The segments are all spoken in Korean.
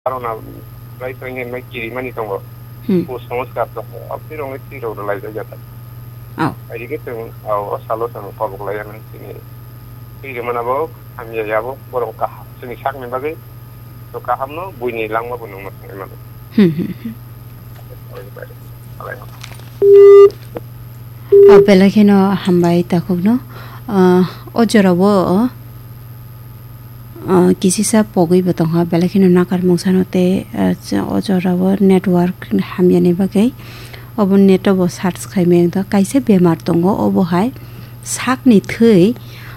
karena lain pengen mai kiriman itu nggak, khusus sekarang apa orang itu udah lain aja tak. Jadi kita selalu sama kalau layanan sini kiriman apa, kami ya apa, orang kah sini sak nih bagai, so kaham no bunyi lang apa nomor mana. Belakino hambai takugno ojarawo kisi sa pogoi batonga belakino nakar mungsanote ojarawo network hamyani bagai obon neto bo search khaimeng da kaise bemar tongo obo hai sakni thei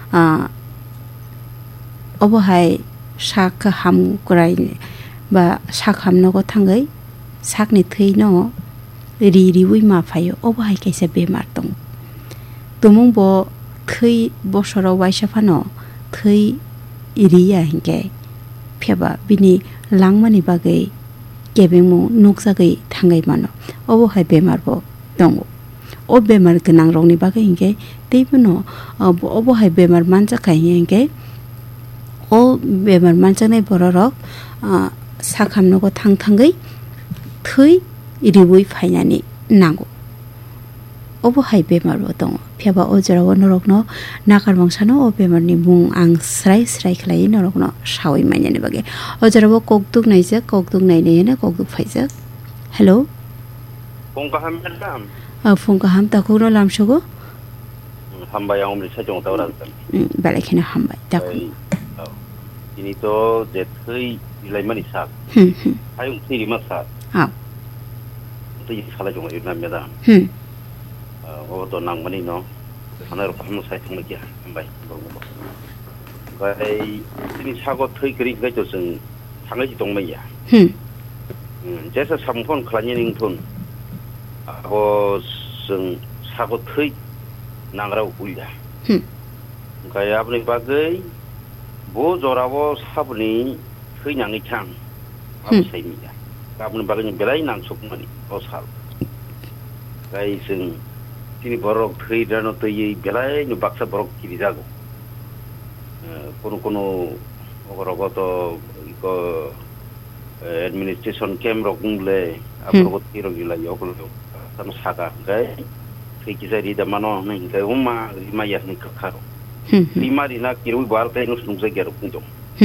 obo hai sak ham kurai ba sak hamno go thangai sakni thei no ri ma phayo obo hai kaise bemar tong tumung bo thei bosoro waisa phano thei iriya hinge pheba bini langmani bagai gebengmu nuksagai thangai mano obo hai bemar bo tongo o bemar gnang rongni bagai hinge teibono obo hai bemar mancha khai hinge o bemar mancha nai bororok sakhamno go thangai thei iriwui phainani nango obo hai bemar bo tongo pheba ojarawo norokno nakar mangsano o bemar ni mung ang srai khlai norokno sawi mainani bage ojarawo kokduk naine na kokduk phaijak hello Pungka ham madam phungka ham takuro lamsogo hamba yang umri sajong tawran balakhina hamba takko ini to je thei ilai mani sak ayung thiri mak sak tu khala jong ina madam o to nang mani no hanar paham sai thang maki hambai gai ini sago thei kri gai to sing thangai ji dong mai ya jesa samphon khlani ning thun abo sing sago thei nangrau uya gai apni bagai bo jorabo sabni thei nangi chang am sai mi ya apni bagai belai nang suk mani o sal gai sing ini borok thei dano to ye belai nu baksa borok kiri jago kono ogorogo to ko administration kem rogungle abrogo tiro gila yokul tam saga gai thei kisari da mano nai gai umma rimaya ni kakharo primari na kiru bar te nu snungse gero kunto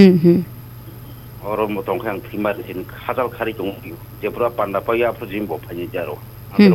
oro motong khang primari sin khajal khari tong jebra panda pa ya phujimbo phani jaro andro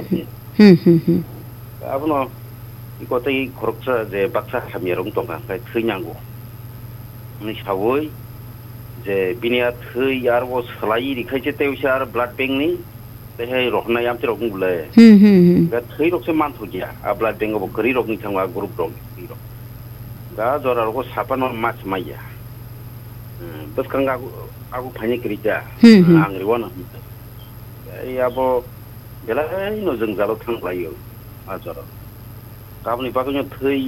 아버노 이것도 이 고럭자 제 박사 함여롱 동안 그 트냐고 니 사고이 제 비니아 트이 야르고 슬라이리 카제 때우샤르 블라드 뱅니 대해 로나 얌트 로군 불레 그 트이 록세 만토기야 아 블라드 뱅고 뭐 그리 로군 창와 그룹 로 이로 가 저라고 사파노 마스 마이야 버스 강가 아고 파니 그리자 앙리원은 야보 별아이 노정 자로 탕라요 아저라 가분이 바꾸냐 트이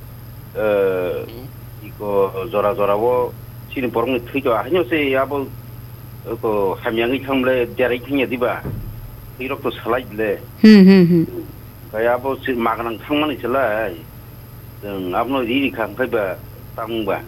이거 저라고 지금 보는 트이가 아니었어요 야보 그 함양이 참래 대리 킹이 디바 이렇게 살아있래 가야보 지금 막는 상만이 질라 앞으로 일이 강가봐 땅바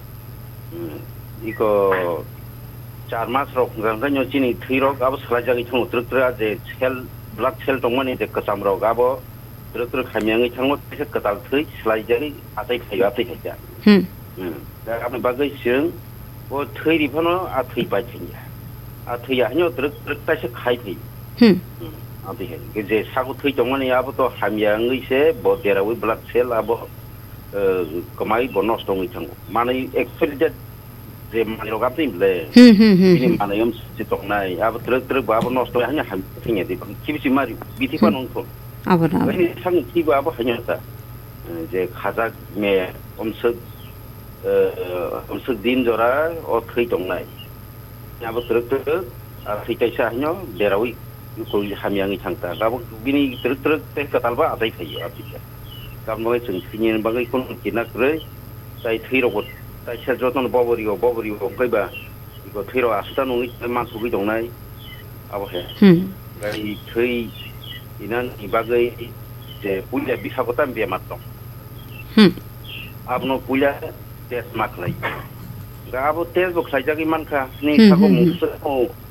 이거 자마스로 강가뇨 지니 트이로 가보 살아자기 총 들어들어야지 셀 블랙 셀 동만이 될 것삼으로 가보 terus kami yang itu ketal terus selajari atai kayu atai saja. Dan kami bagai siang, oh terus di mana atai bacanya, atai hanya terus tasik kayu. Atai kayu. Jadi sagu terus cuma ni apa tu kami yang itu boderawi blood cell apa kemai bonus dong itu. Mana actually jadi mana orang tu ini mana yang sitok nai apa terus apa bonus dong hanya kami di kibisi mari biti panongkol. 아버나 왜 상기고 아버 하냐다 이제 가작매 음식 딘저라 어떻게 동나이 아버 들었듯 아 피타이사 하냐 데라위 고이 함양이 창다 가보 비니 들었듯 때 까달바 아다이 파이야 아피자 감노에 정신이는 방이 콘 기나 그래 사이 트이로고 사이 셔저던 버버리고 거이바 이거 트이로 아스다 농이 만수기 동나이 아버 해 이 트이 inan ibagai je punya bisa kotan dia matong. Abno punya tes maklai. abo test bo khlai jagi man kha ni thago mukso